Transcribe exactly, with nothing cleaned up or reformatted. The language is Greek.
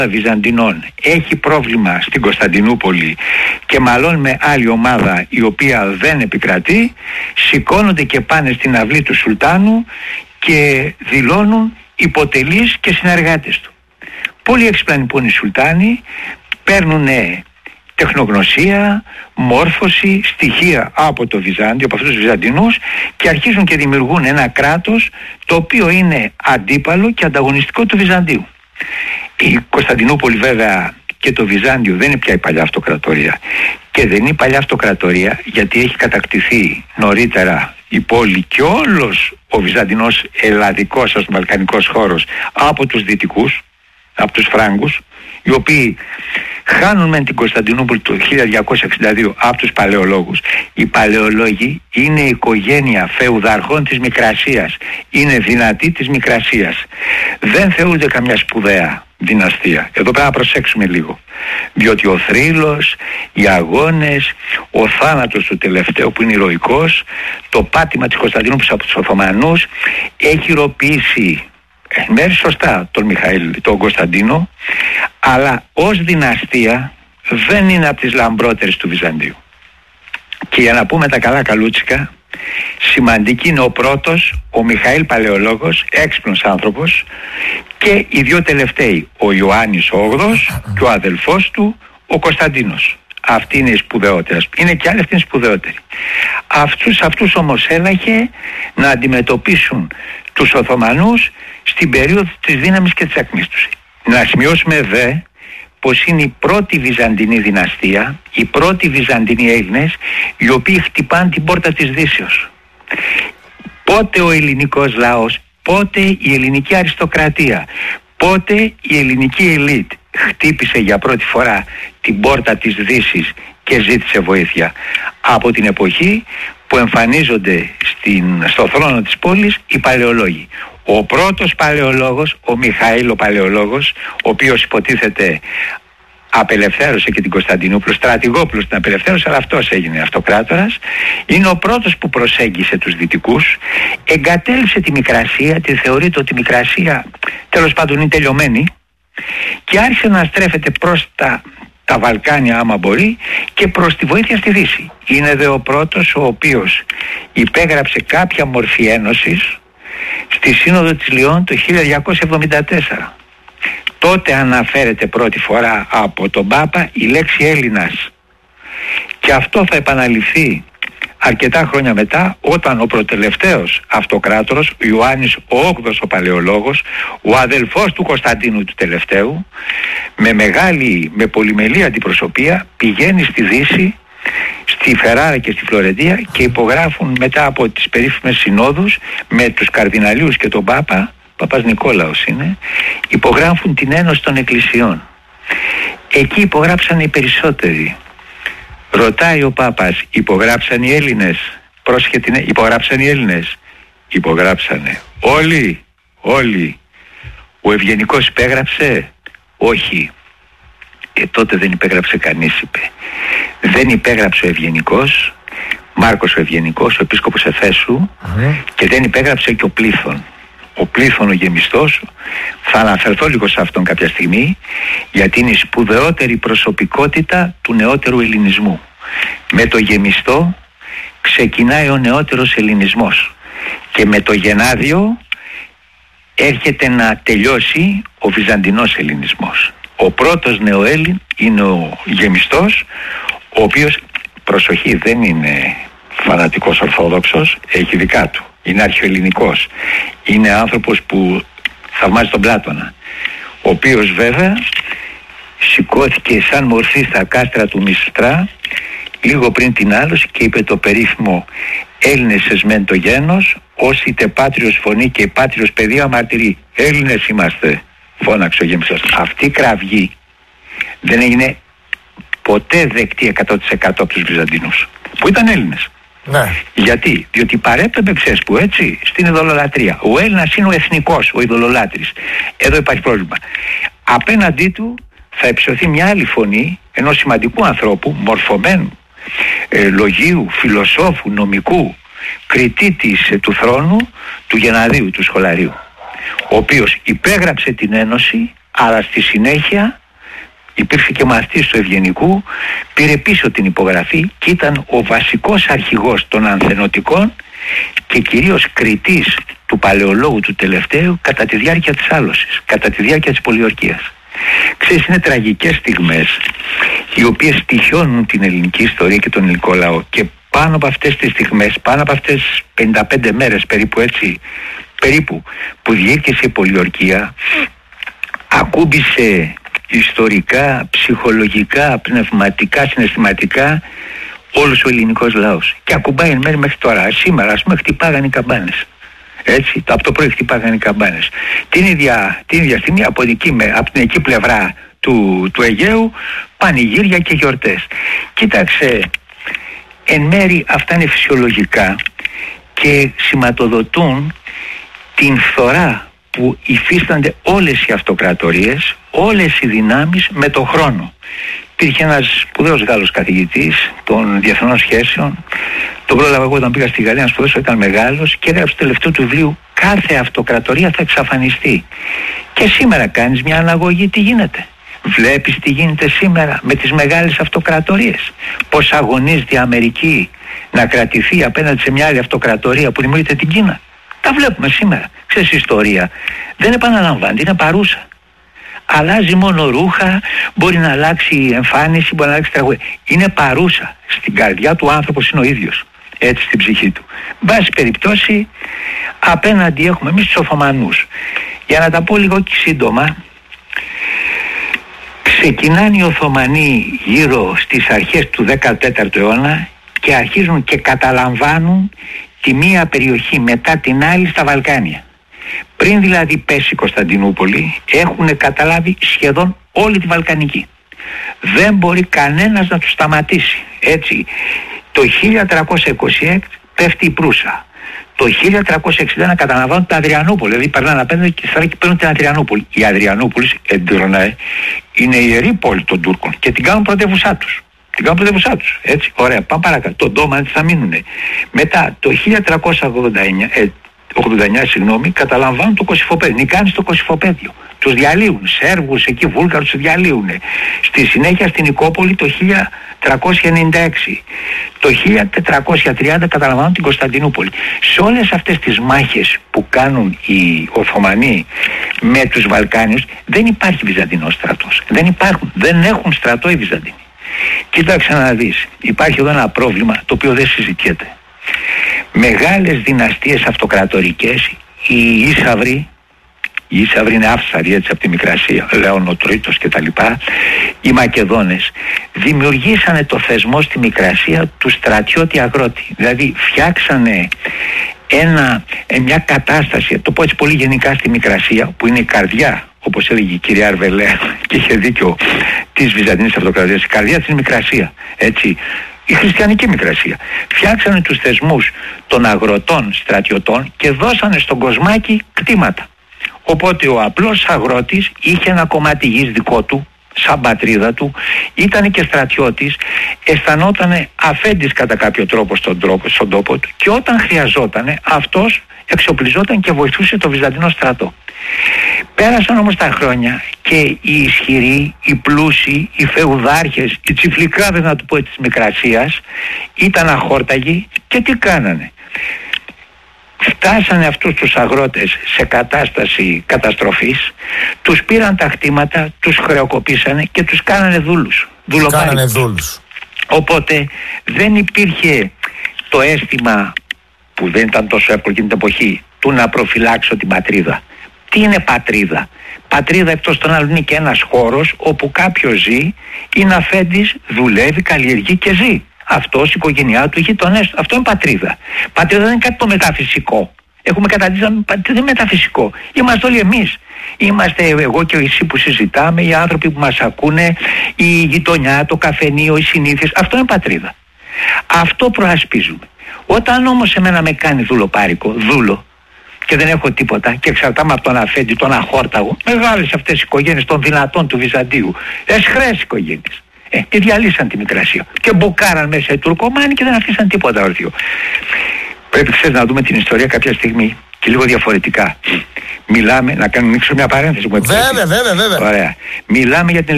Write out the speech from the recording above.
Βυζαντινών έχει πρόβλημα στην Κωνσταντινούπολη και μαλώνει με άλλη ομάδα η οποία δεν επικρατεί, σηκώνονται και πάνε στην αυλή του Σουλτάνου και δηλώνουν υποτελείς και συνεργάτες του. Πολύ έξυπνοι που είναι οι Σουλτάνοι, παίρνουν τεχνογνωσία, μόρφωση, στοιχεία από το Βυζάντιο, από αυτούς τους Βυζαντινούς, και αρχίζουν και δημιουργούν ένα κράτος το οποίο είναι αντίπαλο και ανταγωνιστικό του Βυζαντίου. Η Κωνσταντινούπολη βέβαια και το Βυζάντιο δεν είναι πια η παλιά αυτοκρατορία, και δεν είναι η παλιά αυτοκρατορία γιατί έχει κατακτηθεί νωρίτερα η πόλη και όλος ο Βυζαντινός ελλαδικός, ας πούμε, βαλκανικός χώρος από τους δυτικούς, από τους Φράγκους, οι οποίοι χάνουν με την Κωνσταντινούπολη το χίλια διακόσια εξήντα δύο από τους Παλαιολόγους. Οι Παλαιολόγοι είναι η οικογένεια φεουδαρχών της Μικρασίας, είναι δυνατοί της Μικρασίας, δεν θεωρούνται καμιά σπουδαία δυναστεία. Εδώ πρέπει να προσέξουμε λίγο, διότι ο θρύλος, οι αγώνες, ο θάνατος του τελευταίου που είναι ηρωικός, το πάτημα της Κωνσταντινούπολης από τους Οθωμανούς έχει ηρωποιήσει μέρη σωστά τον Μιχαήλ, τον Κωνσταντίνο, αλλά ως δυναστεία δεν είναι από τις λαμπρότερες του Βυζαντίου. Και για να πούμε τα καλά καλούτσικα, σημαντική είναι ο πρώτος, ο Μιχαήλ Παλαιολόγος, έξυπνος άνθρωπος, και οι δύο τελευταίοι, ο Ιωάννης ο Όγδοος και ο αδελφός του, ο Κωνσταντίνος. Αυτή είναι η σπουδαιότερη. Είναι και άλλοι, αυτή είναι σπουδαιότερη. Αυτούς, αυτούς όμως έλαχε να αντιμετωπίσουν τους Οθωμανούς στην περίοδο της δύναμης και της ακμής τους. Να σημειώσουμε δε πως είναι η πρώτη Βυζαντινή δυναστεία, οι πρώτοι Βυζαντινοί Έλληνες, οι οποίοι χτυπάνε την πόρτα της Δύσεως. Πότε ο ελληνικός λαός, πότε η ελληνική αριστοκρατία, πότε η ελληνική ελίτ χτύπησε για πρώτη φορά την πόρτα της Δύσης και ζήτησε βοήθεια? Από την εποχή που εμφανίζονται στην, στο θρόνο της πόλης οι Παλαιολόγοι. Ο πρώτος Παλαιολόγος, ο Μιχαήλ ο Παλαιολόγος, ο οποίος υποτίθεται απελευθέρωσε και την Κωνσταντινούπολη, στρατηγόπουλος την απελευθέρωσε, αλλά αυτός έγινε αυτοκράτορας, είναι ο πρώτος που προσέγγισε τους δυτικούς, εγκατέλειψε τη Μικρασία, τη θεωρείται ότι η Μικρασία τέλος πάντων είναι τελειωμένη, και άρχισε να στρέφεται προς τα, τα Βαλκάνια άμα μπορεί και προς τη βοήθεια στη Δύση. Είναι δε ο πρώτος ο οποίος υπέγραψε κάποια μορφή ένωσης στη Σύνοδο της Λιών το χίλια διακόσια εβδομήντα τέσσερα. Τότε αναφέρεται πρώτη φορά από τον Πάπα η λέξη Έλληνας, και αυτό θα επαναληφθεί αρκετά χρόνια μετά, όταν ο προτελευταίος αυτοκράτορος, ο Ιωάννης ο Όγδοος ο Παλαιολόγος, ο αδελφός του Κωνσταντίνου του τελευταίου, με μεγάλη, με πολυμελή αντιπροσωπεία πηγαίνει στη Δύση, στη Φεράρα και στη Φλωρεντία, και υπογράφουν μετά από τις περίφημες συνόδους με τους καρδιναλίους και τον Πάπα, Παπας Νικόλαος είναι, υπογράφουν την Ένωση των Εκκλησιών. Εκεί υπογράψαν οι περισσότεροι. Ρωτάει ο Πάπας, υπογράψαν οι Έλληνες? Πρόσεχε, την... υπογράψαν οι Έλληνες? Υπογράψανε. Όλοι, όλοι. Ο Ευγενικός υπέγραψε? Όχι. Ε, τότε δεν υπέγραψε κανείς, είπε. Δεν υπέγραψε ο Ευγενικός, Μάρκος ο Ευγενικός, ο επίσκοπος Εφέσου, mm-hmm. και δεν υπέγραψε και ο Πλήθων. Ο Πλήθων ο γεμιστός, θα αναφερθώ λίγο σε αυτόν κάποια στιγμή, γιατί είναι η σπουδαιότερη προσωπικότητα του νεότερου ελληνισμού. Με το γεμιστό ξεκινάει ο νεότερος ελληνισμός, και με το Γενάδιο έρχεται να τελειώσει ο Βυζαντινός ελληνισμός. Ο πρώτος νεοέλλην είναι ο γεμιστός, ο οποίος, προσοχή, δεν είναι φανατικός Ορθόδοξος, έχει δικά του. Είναι αρχαιοελληνικός. Είναι άνθρωπος που θαυμάζει τον Πλάτωνα, ο οποίος βέβαια σηκώθηκε σαν μορφή στα κάστρα του Μυστρά λίγο πριν την άλωση και είπε το περίφημο «Έλληνες εσμέν το γένος, ως είτε πάτριος φωνή και πάτριος παιδεία μαρτυρεί». Έλληνες είμαστε, φώναξε ο γεμιστός. Αυτή η κραυγή δεν έγινε ποτέ δεκτή εκατό τοις εκατό από τους Βυζαντινούς, που ήταν Έλληνες. Ναι. Γιατί? Διότι παρέπεμπε, ξέρεις που, έτσι, στην ειδωλολατρία. Ο Έλληνας είναι ο εθνικός, ο ειδωλολάτρης. Εδώ υπάρχει πρόβλημα. Απέναντί του θα υψωθεί μια άλλη φωνή ενός σημαντικού ανθρώπου, μορφωμένου, ε, λογίου, φιλοσόφου, νομικού, κριτήτης ε, του θρόνου, του Γεναδίου, του Σχολαρίου, ο οποίος υπέγραψε την ένωση, Αλλά στη συνέχεια υπήρξε και μαθητής του Ευγενικού, πήρε πίσω την υπογραφή και ήταν ο βασικός αρχηγός των ανθενωτικών και κυρίως κριτής του παλαιολόγου του τελευταίου κατά τη διάρκεια της άλωσης, κατά τη διάρκεια της πολιορκίας. Ξέρεις, είναι τραγικές στιγμές οι οποίες στοιχιώνουν την ελληνική ιστορία και τον ελληνικό λαό, και πάνω από αυτές τις στιγμές, πάνω από αυτές τις πενήντα πέντε μέρες περίπου έτσι, περίπου, που διήρκησε η πολιορκία, ακούμπησε ιστορικά, ψυχολογικά, πνευματικά, συναισθηματικά όλος ο ελληνικός λαός. Και ακουμπάει εν μέρει μέχρι τώρα. Σήμερα, ας πούμε, χτυπάγανε οι καμπάνες. Έτσι, από το πρωί χτυπάγανε οι καμπάνες. Την ίδια, την ίδια στιγμή από, εκεί, από την εκεί πλευρά του, του Αιγαίου, πανηγύρια και γιορτές. Κοίταξε, εν μέρει αυτά είναι φυσιολογικά και σηματοδοτούν την φθορά που υφίστανται όλες οι αυτοκρατορίες, όλες οι δυνάμεις με το χρόνο. Υπήρχε ένας σπουδαίος Γάλλος καθηγητής των διεθνών σχέσεων, τον πρόλαβα εγώ όταν πήγα στη Γαλλία να σπουδάσω, ήταν μεγάλος, και έγραψε το τελευταίο του βιβλίου «Κάθε αυτοκρατορία θα εξαφανιστεί». Και σήμερα κάνεις μια αναγωγή, τι γίνεται. Βλέπεις τι γίνεται σήμερα με τις μεγάλες αυτοκρατορίες. Πώς αγωνίζεται η Αμερική να κρατηθεί απέναντι σε μια άλλη αυτοκρατορία που δημιουργείται την Κίνα. Τα βλέπουμε σήμερα. Ξέρεις, η ιστορία δεν επαναλαμβάνεται, είναι παρούσα. Αλλάζει μόνο ρούχα, μπορεί να αλλάξει εμφάνιση, μπορεί να αλλάξει τραγούδια. Είναι παρούσα. Στην καρδιά του άνθρωπος είναι ο ίδιος. Έτσι, στην ψυχή του. Βάση περιπτώσει, απέναντι έχουμε εμείς τους Οθωμανούς. Για να τα πω λίγο και σύντομα, ξεκινάνε οι Οθωμανοί γύρω στις αρχές του δέκατο τέταρτο αιώνα και αρχίζουν και καταλαμβάνουν τη μία περιοχή μετά την άλλη στα Βαλκάνια. Πριν δηλαδή πέσει η Κωνσταντινούπολη, έχουν καταλάβει σχεδόν όλη τη Βαλκανική. Δεν μπορεί κανένας να τους σταματήσει. Έτσι, το χίλια τριακόσια είκοσι έξι πέφτει η Προύσα. Το χίλια τριακόσια εξήντα ένα καταλαμβάνουν την Αδριανούπολη. Δηλαδή περνάνε απέναντι και στρέφουν και παίρνουν την Αδριανούπολη. Η Αδριανούπολη, εντρωνάει, είναι η ιερή πόλη των Τούρκων και την κάνουν πρωτεύουσά τους. Την κάνουν πρωτεύουσά τους. Έτσι, ωραία, πάμε παρακάτω. Το Ντόμαν θα μείνουνε. Μετά το χίλια τριακόσια ογδόντα εννιά, ε, ογδόντα εννιά συγγνώμη, καταλαμβάνουν το Κωσυφοπέδιο. Νικάνε στο Κωσυφοπέδιο. Τους διαλύουν. Σέρβους εκεί, Βούλγαρους τους διαλύουν. Στη συνέχεια στην Νικόπολη το χίλια τριακόσια ενενήντα έξι. Το χίλια τετρακόσια τριάντα καταλαμβάνουν την Κωνσταντινούπολη. Σε όλες αυτές τις μάχες που κάνουν οι Οθωμανοί με τους Βαλκάνιους δεν υπάρχει Βυζαντινός στρατός. Δεν υπάρχουν. Δεν έχουν στρατό οι Βυζαντινοί. Κοίταξε να δεις. Υπάρχει εδώ ένα πρόβλημα το οποίο δεν συζητιέται. Μεγάλες δυναστείες αυτοκρατορικές, οι Ίσαυροι, οι Ίσαυροι είναι άφθαροι έτσι από τη Μικρασία, Λέων ο Τρίτος και τα λοιπά, οι Μακεδόνες δημιουργήσανε το θεσμό στη Μικρασία του στρατιώτη αγρότη. Δηλαδή φτιάξανε ένα, μια κατάσταση, το πω έτσι πολύ γενικά, στη Μικρασία που είναι η καρδιά, όπως έλεγε η κυρία Αρβελέ και είχε δίκιο, της Βυζαντινής Αυτοκρατορίας, η καρδιά της Μικρασία, έτσι, η χριστιανική Μικρασία. Φτιάξανε τους θεσμούς των αγροτών στρατιωτών και δώσανε στον κοσμάκι κτήματα. Οπότε ο απλός αγρότης είχε ένα κομμάτι γης δικό του, σαν πατρίδα του, ήταν και στρατιώτης, αισθανόταν αφέντης κατά κάποιο τρόπο στον, τρόπο στον τόπο του, και όταν χρειαζόταν αυτός εξοπλιζόταν και βοηθούσε το Βυζαντινό στρατό. Πέρασαν όμως τα χρόνια και οι ισχυροί, οι πλούσιοι, οι φεουδάρχες, οι τσιφλικάδες, να του πω, της Μικρασίας ήταν αχόρταγοι και τι κάνανε. Φτάσανε αυτούς τους αγρότες σε κατάσταση καταστροφής, τους πήραν τα χτήματα, τους χρεοκοπήσανε και τους κάνανε δούλους. Κάνανε δούλους. Οπότε δεν υπήρχε το αίσθημα, που δεν ήταν τόσο εύκολο εκείνη την εποχή, του να προφυλάξω την πατρίδα. Τι είναι πατρίδα? Πατρίδα εκτός των άλλων είναι και ένας χώρος όπου κάποιος ζει, είναι αφέντης, δουλεύει, καλλιεργεί και ζει. Αυτός, η οικογένειά του, οι γειτονές του. Αυτό είναι πατρίδα. Πατρίδα δεν είναι κάτι το μεταφυσικό. Έχουμε καταντήσει ότι δεν είναι μεταφυσικό. Είμαστε όλοι εμείς. Είμαστε εγώ και εσύ που συζητάμε, οι άνθρωποι που μας ακούνε, η γειτονιά, το καφενείο, οι συνήθειες. Αυτό είναι πατρίδα. Αυτό προασπίζουμε. Όταν όμως εμένα με κάνει δουλοπάρικο, δούλο, και δεν έχω τίποτα και εξαρτάμαι από τον αφέντη, τον αχόρταγο, μεγάλες αυτές οι οικογένειες των δυνατών του Βυζαντίου, εσχρές οικογένειες. Ε, και διαλύσαν τη Μικρασία και μπουκάραν μέσα οι Τουρκομάνοι και δεν αφήσαν τίποτα όρθιο. Πρέπει, ξέρεις, να δούμε την ιστορία κάποια στιγμή. και λίγο διαφορετικά. Μιλάμε, να κάνω ανοίξω μια παρένθεση που Βέβαια, βέβαια, βέβαια. Ωραία. Μιλάμε για την